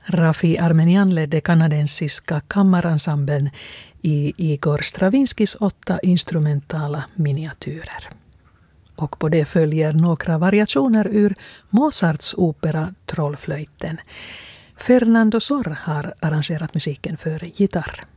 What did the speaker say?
Rafi Armenian ledde kanadensiska kammarensemblen i Igor Stravinskys 8 instrumentala miniatyrer. Och på det följer några variationer ur Mozarts opera Trollflöjten. Fernando Sor har arrangerat musiken för gitarr.